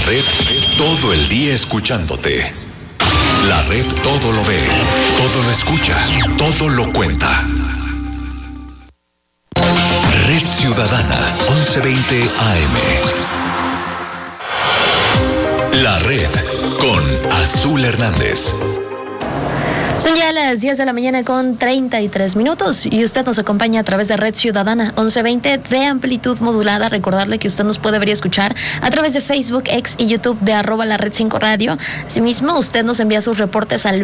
red todo el día escuchándote. La red todo lo ve, todo lo escucha, todo lo cuenta. Red Ciudadana, 1120 AM. La red con Azul Hernández. Son ya las 10 de la mañana con 33 minutos y usted nos acompaña a través de Red Ciudadana 1120 de amplitud modulada. Recordarle que usted nos puede ver y escuchar a través de Facebook, X y YouTube de @LaRed5 Radio. Asimismo, usted nos envía sus reportes al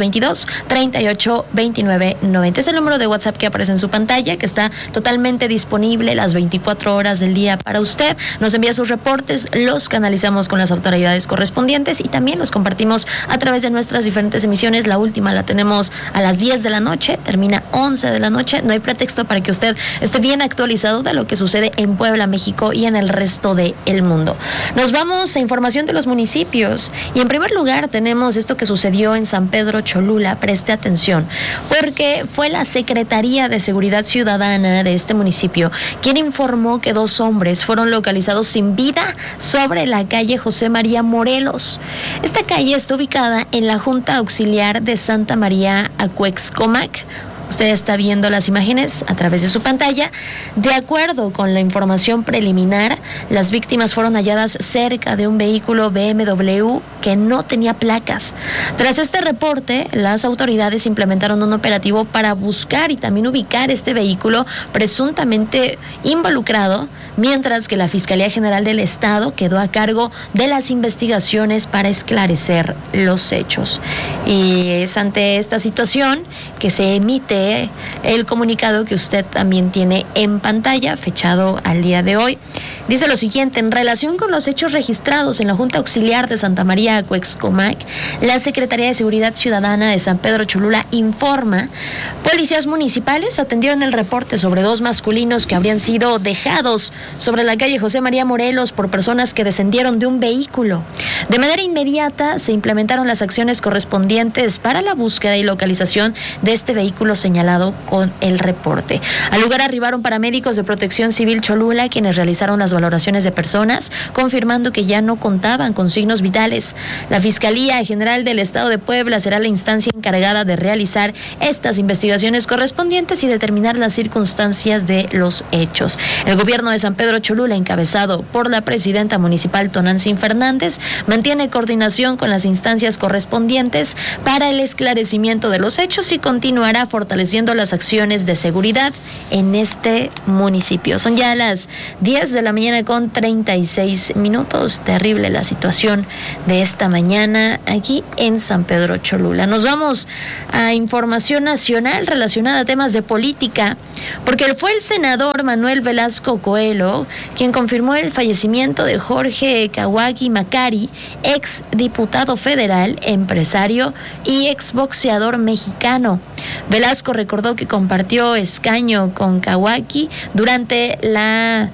2222-382990. Es el número de WhatsApp que aparece en su pantalla, que está totalmente disponible las 24 horas del día para usted. Nos envía sus reportes, los canalizamos con las autoridades correspondientes y también los compartimos a través de nuestras diferentes emisiones. La última la tenemos a las 10 de la noche, termina 11 de la noche. No hay pretexto para que usted esté bien actualizado de lo que sucede en Puebla, México y en el resto del mundo. Nos vamos a información de los municipios y en primer lugar tenemos esto que sucedió en San Pedro Cholula. Preste atención, porque fue la Secretaría de Seguridad Ciudadana de este municipio quien informó que 2 hombres fueron localizados sin vida sobre la calle José María Morelos. Esta calle está ubicada en la Junta Auxiliar de Santa María Acuexcomac. Usted está viendo las imágenes a través de su pantalla. De acuerdo con la información preliminar, las víctimas fueron halladas cerca de un vehículo BMW que no tenía placas. Tras este reporte, las autoridades implementaron un operativo para buscar y también ubicar este vehículo presuntamente involucrado, mientras que la Fiscalía General del Estado quedó a cargo de las investigaciones para esclarecer los hechos. Y es ante esta situación que se emite el comunicado que usted también tiene en pantalla, fechado al día de hoy. Dice lo siguiente: en relación con los hechos registrados en la Junta Auxiliar de Santa María Acuexcomac, la Secretaría de Seguridad Ciudadana de San Pedro Cholula informa: policías municipales atendieron el reporte sobre 2 masculinos que habrían sido dejados sobre la calle José María Morelos por personas que descendieron de un vehículo. De manera inmediata se implementaron las acciones correspondientes para la búsqueda y localización de este vehículo señalado con el reporte. Al lugar arribaron paramédicos de Protección Civil Cholula, quienes realizaron las valoraciones de personas, confirmando que ya no contaban con signos vitales. La Fiscalía General del Estado de Puebla será la instancia encargada de realizar estas investigaciones correspondientes y determinar las circunstancias de los hechos. El gobierno de San Pedro Cholula, encabezado por la presidenta municipal Tonantzin Fernández, mantiene coordinación con las instancias correspondientes para el esclarecimiento de los hechos y continuará fortaleciendo las acciones de seguridad en este municipio. Son ya las 10 de la mañana con 36 minutos. Terrible la situación de esta mañana aquí en San Pedro Cholula. Nos vamos a información nacional relacionada a temas de política, porque fue el senador Manuel Velasco Coelho quien confirmó el fallecimiento de Jorge Kawaki Macari, ex diputado federal, empresario y exboxeador mexicano. Velasco recordó que compartió escaño con Kawaki durante la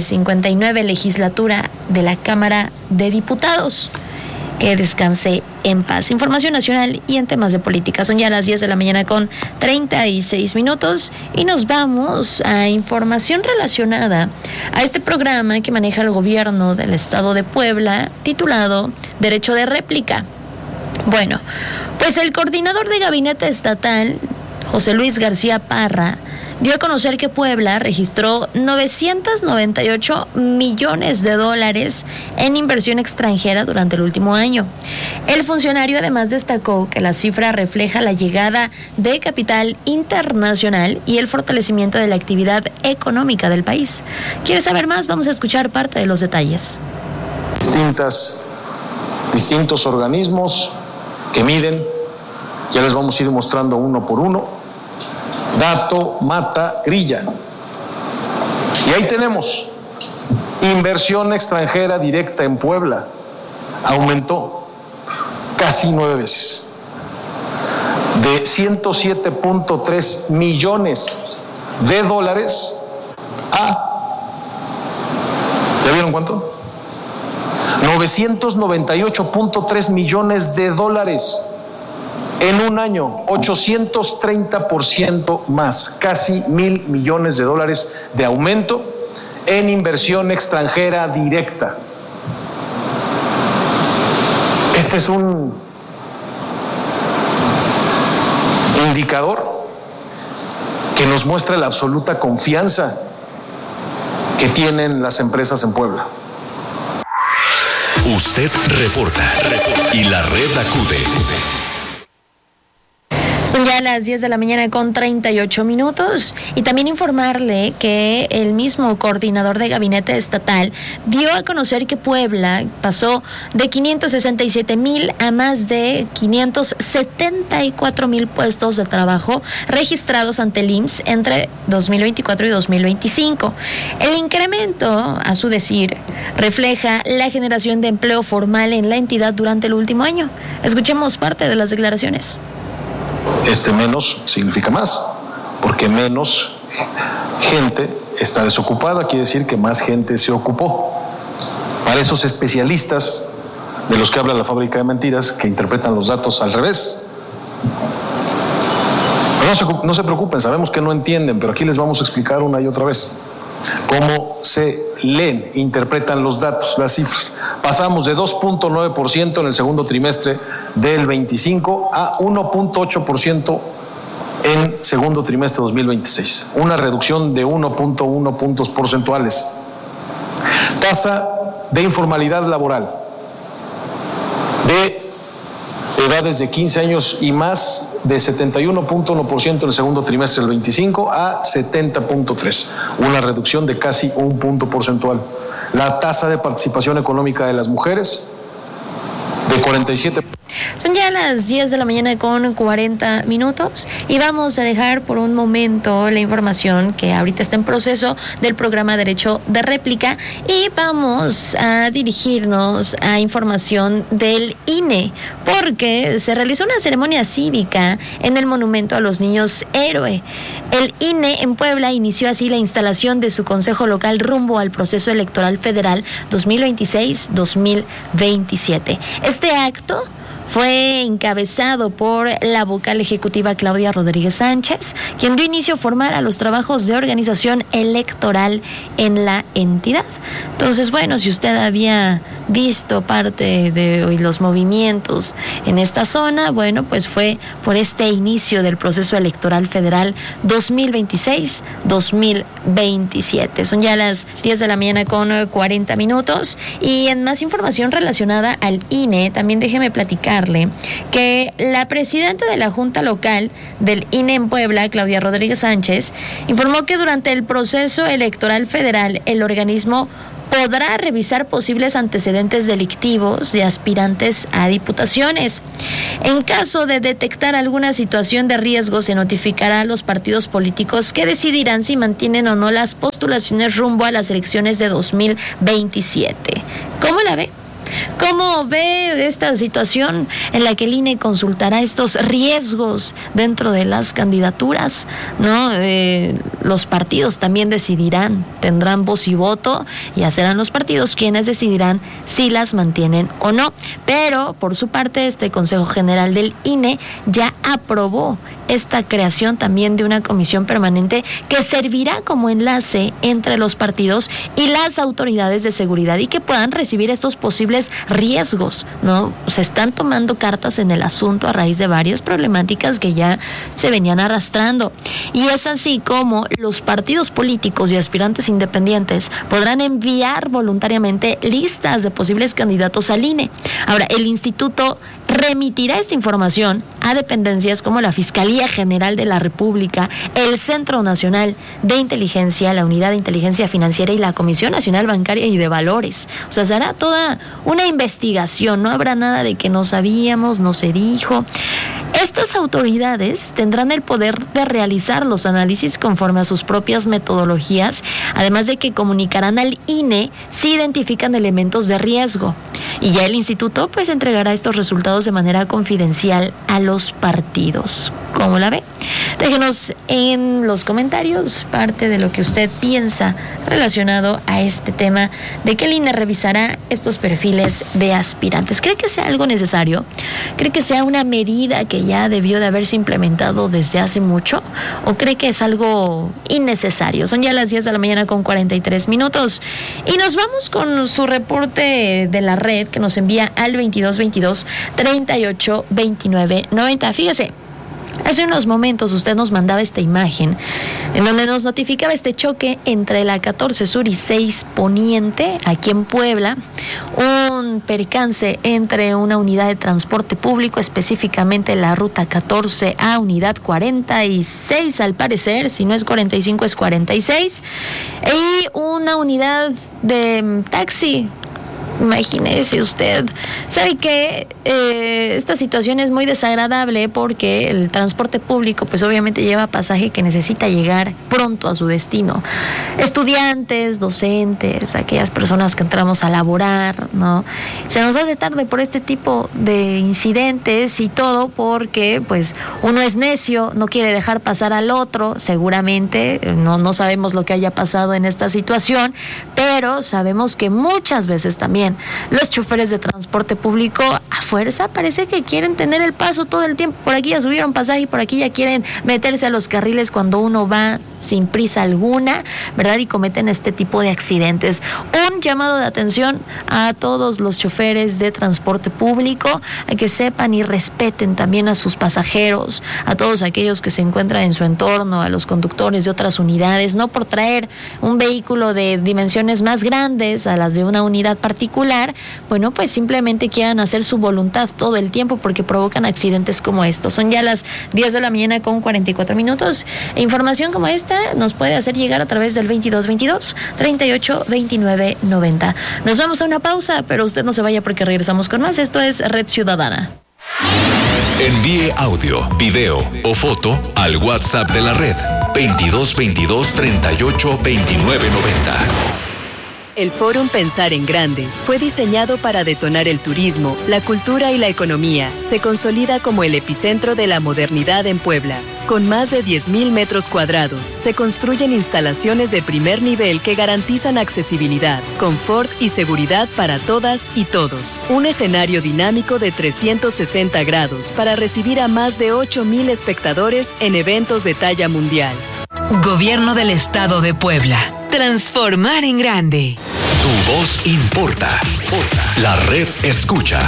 59 legislatura de la Cámara de Diputados. Que descanse en paz. Información nacional y en temas de política. Son ya las 10 de la mañana con 36 minutos y nos vamos a información relacionada a este programa que maneja el gobierno del estado de Puebla, titulado Derecho de Réplica. Bueno, pues el coordinador de gabinete estatal, José Luis García Parra, dio a conocer que Puebla registró 998 millones de dólares en inversión extranjera durante el último año. El funcionario además destacó que la cifra refleja la llegada de capital internacional y el fortalecimiento de la actividad económica del país. ¿Quieres saber más? Vamos a escuchar parte de los detalles. Distintos organismos que miden, ya les vamos a ir mostrando uno por uno. Dato, mata, grilla. Y ahí tenemos, inversión extranjera directa en Puebla, aumentó casi 9 veces, de 107.3 millones de dólares a, ¿ya vieron cuánto? 998.3 millones de dólares. En un año, 830% más, casi 1,000 millones de dólares de aumento en inversión extranjera directa. Este es un indicador que nos muestra la absoluta confianza que tienen las empresas en Puebla. Usted reporta y la red acude. Son ya las 10 de la mañana con 38 minutos y también informarle que el mismo coordinador de gabinete estatal dio a conocer que Puebla pasó de 567,000 a más de 574,000 puestos de trabajo registrados ante el IMSS entre 2024 y 2025. El incremento, a su decir, refleja la generación de empleo formal en la entidad durante el último año. Escuchemos parte de las declaraciones. Menos significa más, porque menos gente está desocupada, quiere decir que más gente se ocupó. Para esos especialistas de los que habla la fábrica de mentiras, que interpretan los datos al revés. Pero no se preocupen, sabemos que no entienden, pero aquí les vamos a explicar una y otra vez cómo se leen, interpretan los datos, las cifras. Pasamos de 2.9% en el segundo trimestre del 25 a 1.8% en segundo trimestre 2026. Una reducción de 1.1 puntos porcentuales. Tasa de informalidad laboral de edades de 15 años y más de 71.1% en el segundo trimestre del 25 a 70.3%, una reducción de casi un punto porcentual. La tasa de participación económica de las mujeres de 47%. Son ya las 10 de la mañana con 40 minutos y vamos a dejar por un momento la información que ahorita está en proceso del programa Derecho de Réplica y vamos a dirigirnos a información del INE porque se realizó una ceremonia cívica en el Monumento a los Niños Héroe. El INE en Puebla inició así la instalación de su Consejo Local rumbo al proceso electoral federal 2026-2027. Este acto fue encabezado por la vocal ejecutiva Claudia Rodríguez Sánchez, quien dio inicio formal a los trabajos de organización electoral en la entidad. Entonces, bueno, si usted había visto parte de los movimientos en esta zona, bueno, pues fue por este inicio del proceso electoral federal 2026-2027. Son ya las 10 de la mañana con 40 minutos y en más información relacionada al INE, también déjeme platicarle que la presidenta de la Junta Local del INE en Puebla, Claudia Rodríguez Sánchez, informó que durante el proceso electoral federal el organismo podrá revisar posibles antecedentes delictivos de aspirantes a diputaciones. En caso de detectar alguna situación de riesgo, se notificará a los partidos políticos que decidirán si mantienen o no las postulaciones rumbo a las elecciones de 2027. ¿Cómo la ve? ¿Cómo ve esta situación en la que el INE consultará estos riesgos dentro de las candidaturas? ¿No? Los partidos también decidirán, tendrán voz y voto, ya serán los partidos quienes decidirán si las mantienen o no. Pero, por su parte, este Consejo General del INE ya aprobó esta creación también de una comisión permanente que servirá como enlace entre los partidos y las autoridades de seguridad y que puedan recibir estos posibles riesgos, ¿no? Se están tomando cartas en el asunto a raíz de varias problemáticas que ya se venían arrastrando. Y es así como los partidos políticos y aspirantes independientes podrán enviar voluntariamente listas de posibles candidatos al INE. Ahora, el instituto remitirá esta información a dependencias como la Fiscalía General de la República, el Centro Nacional de Inteligencia, la Unidad de Inteligencia Financiera y la Comisión Nacional Bancaria y de Valores. O sea, se hará toda una investigación, no habrá nada de que no sabíamos, no se dijo. Estas autoridades tendrán el poder de realizar los análisis conforme a sus propias metodologías, además de que comunicarán al INE si identifican elementos de riesgo. Y ya el instituto pues entregará estos resultados de manera confidencial a los partidos. ¿Cómo la ve? Déjenos en los comentarios parte de lo que usted piensa relacionado a este tema de que el INE revisará estos perfiles de aspirantes. ¿Cree que sea algo necesario? ¿Cree que sea una medida que ya debió de haberse implementado desde hace mucho? ¿O cree que es algo innecesario? Son ya las 10 de la mañana con 43 minutos. Y nos vamos con su reporte de la red que nos envía al 2222-382990. Fíjese. Hace unos momentos usted nos mandaba esta imagen en donde nos notificaba este choque entre la 14 Sur y 6 Poniente, aquí en Puebla, un percance entre una unidad de transporte público, específicamente la ruta 14 a unidad 46, al parecer, si no es 45 es 46, y una unidad de taxi. Imagínese usted. ¿Sabe qué? Esta situación es muy desagradable porque el transporte público pues obviamente lleva pasaje que necesita llegar pronto a su destino. Estudiantes, docentes, aquellas personas que entramos a laborar, ¿no? Se nos hace tarde por este tipo de incidentes y todo porque pues uno es necio, no quiere dejar pasar al otro, seguramente, no sabemos lo que haya pasado en esta situación, pero sabemos que muchas veces también los choferes de transporte público a fuerza parece que quieren tener el paso todo el tiempo. Por aquí ya subieron pasaje y por aquí ya quieren meterse a los carriles cuando uno va sin prisa alguna, ¿verdad? Y cometen este tipo de accidentes. Un llamado de atención a todos los choferes de transporte público, a que sepan y respeten también a sus pasajeros, a todos aquellos que se encuentran en su entorno, a los conductores de otras unidades, no por traer un vehículo de dimensiones más grandes a las de una unidad particular, bueno, pues simplemente quieran hacer su voluntad todo el tiempo porque provocan accidentes como estos. Son ya las 10 de la mañana con 44 minutos. Información como esta nos puede hacer llegar a través del 2222-382990. Nos vamos a una pausa, pero usted no se vaya porque regresamos con más. Esto es Red Ciudadana. Envíe audio, video o foto al WhatsApp de la red 2222-382990. El Fórum Pensar en Grande fue diseñado para detonar el turismo, la cultura y la economía. Se consolida como el epicentro de la modernidad en Puebla. Con más de 10,000 metros cuadrados, se construyen instalaciones de primer nivel que garantizan accesibilidad, confort y seguridad para todas y todos. Un escenario dinámico de 360 grados para recibir a más de 8,000 espectadores en eventos de talla mundial. Gobierno del Estado de Puebla. Transformar en grande. Tu voz importa. La red escucha.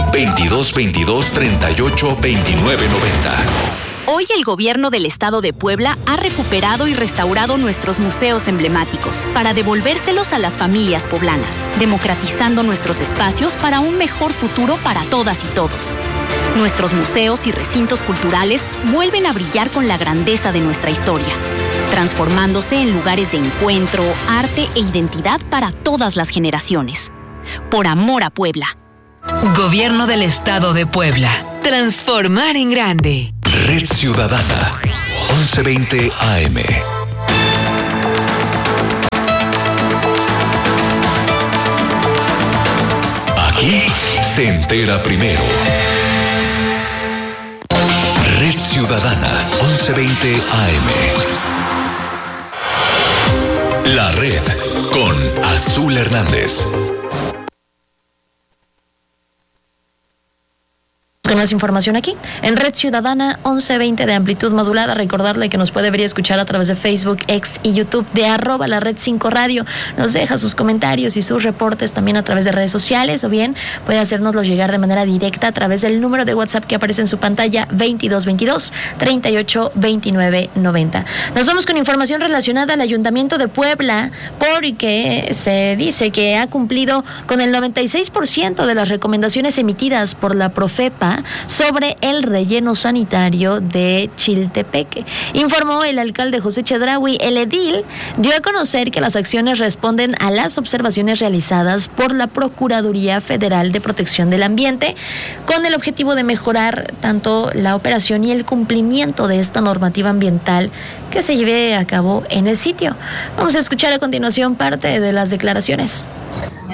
2222-382990. Hoy el gobierno del Estado de Puebla ha recuperado y restaurado nuestros museos emblemáticos para devolvérselos a las familias poblanas, democratizando nuestros espacios para un mejor futuro para todas y todos. Nuestros museos y recintos culturales vuelven a brillar con la grandeza de nuestra historia, transformándose en lugares de encuentro, arte e identidad para todas las generaciones. Por amor a Puebla. Gobierno del Estado de Puebla. Transformar en grande. Red Ciudadana, 1120 AM. Aquí se entera primero. Red Ciudadana, 1120 AM. La red con Azul Hernández. Con más información aquí, en Red Ciudadana 1120 de amplitud modulada. Recordarle que nos puede ver y escuchar a través de Facebook, X y YouTube de @la Red 5 Radio. Nos deja sus comentarios y sus reportes también a través de redes sociales, o bien puede hacérnoslo llegar de manera directa a través del número de WhatsApp que aparece en su pantalla, 2222-382990. Nos vamos con información relacionada al Ayuntamiento de Puebla, porque se dice que ha cumplido con el 96% de las recomendaciones emitidas por la Profepa sobre el relleno sanitario de Chiltepeque. Informó el alcalde José Chedraui. El edil dio a conocer que las acciones responden a las observaciones realizadas por la Procuraduría Federal de Protección del Ambiente, con el objetivo de mejorar tanto la operación y el cumplimiento de esta normativa ambiental que se lleve a cabo en el sitio. Vamos a escuchar a continuación parte de las declaraciones.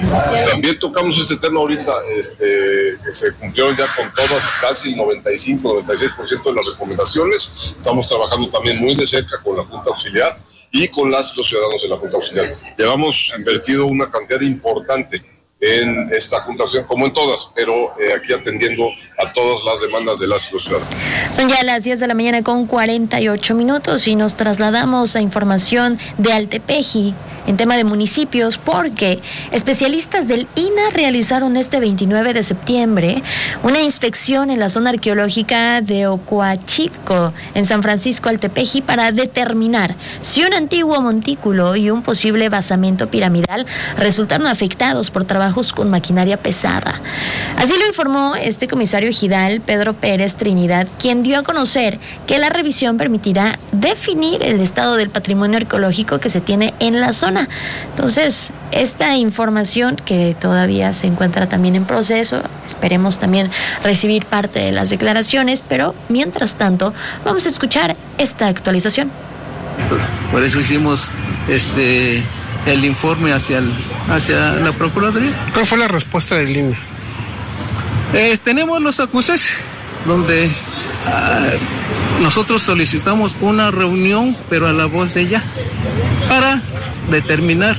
También tocamos este tema ahorita, que se cumplieron ya con todas, casi el 95-96% de las recomendaciones. Estamos trabajando también muy de cerca con la Junta Auxiliar y con los ciudadanos de la Junta Auxiliar. Llevamos invertido una cantidad importante en esta Junta Auxiliar, como en todas, pero aquí atendiendo a todas las demandas de las y los ciudadanos. Son ya las 10 de la mañana con 48 minutos y nos trasladamos a información de Altepeji en tema de municipios, porque especialistas del INAH realizaron este 29 de septiembre una inspección en la zona arqueológica de Ocoachilco, en San Francisco Altepeji, para determinar si un antiguo montículo y un posible basamento piramidal resultaron afectados por trabajos con maquinaria pesada. Así lo informó este comisario ejidal, Pedro Pérez Trinidad, quien dio a conocer que la revisión permitirá definir el estado del patrimonio arqueológico que se tiene en la zona. Entonces, esta información, que todavía se encuentra también en proceso, esperemos también recibir parte de las declaraciones, pero mientras tanto vamos a escuchar esta actualización. Por eso hicimos el informe hacia la Procuraduría. ¿Cuál fue la respuesta del INAH? Tenemos los acuses donde nosotros solicitamos una reunión, pero a la voz de ella, para determinar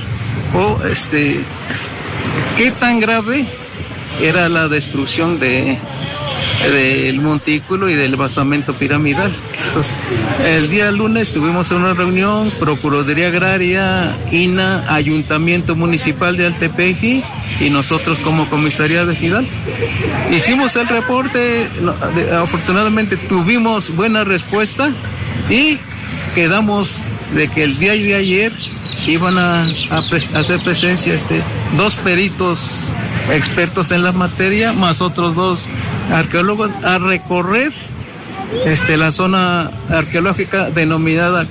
qué tan grave era la destrucción del montículo y del basamento piramidal. Entonces, el día lunes tuvimos una reunión, Procuraduría Agraria, INAH, Ayuntamiento Municipal de Altepeji y nosotros como Comisaría de Ejidal. Hicimos el reporte, afortunadamente tuvimos buena respuesta y quedamos de que el día de ayer iban a hacer presencia 2 peritos expertos en la materia, más otros 2 arqueólogos, a recorrer la zona arqueológica denominada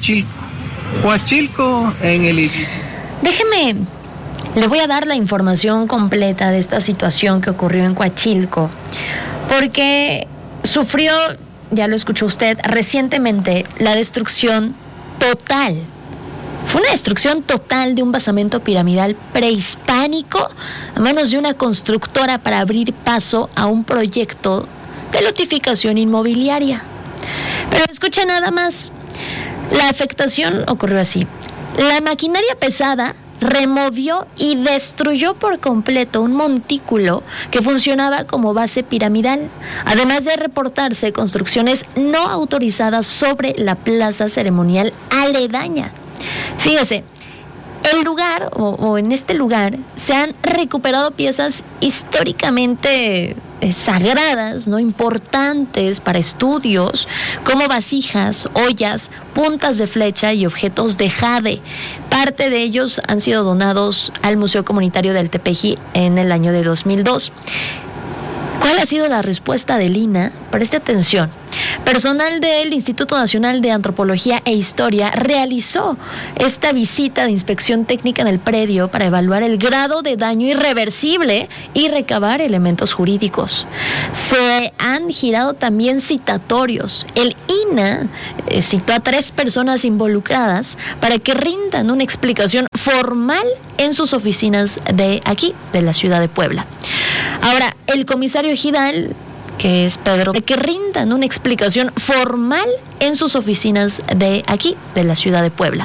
Coachilco en el... Déjeme, le voy a dar la información completa de esta situación que ocurrió en Coachilco, porque sufrió, ya lo escuchó usted, recientemente la destrucción total. Fue una destrucción total de un basamento piramidal prehispánico a manos de una constructora para abrir paso a un proyecto de lotificación inmobiliaria. Pero escucha nada más, la afectación ocurrió así. La maquinaria pesada removió y destruyó por completo un montículo que funcionaba como base piramidal, además de reportarse construcciones no autorizadas sobre la plaza ceremonial aledaña. Fíjese, el lugar, o en este lugar, se han recuperado piezas históricamente sagradas, ¿no?, importantes para estudios, como vasijas, ollas, puntas de flecha y objetos de jade. Parte de ellos han sido donados al Museo Comunitario de Altepeji en el año de 2002. ¿Cuál ha sido la respuesta del INAH? Preste atención. Personal del Instituto Nacional de Antropología e Historia realizó esta visita de inspección técnica en el predio para evaluar el grado de daño irreversible y recabar elementos jurídicos. Se han girado también citatorios. El INAH citó a 3 personas involucradas para que rindan una explicación formal en sus oficinas de aquí, de la ciudad de Puebla. Ahora, el comisario ejidal, que es Pedro, de que rindan una explicación formal en sus oficinas de aquí, de la ciudad de Puebla.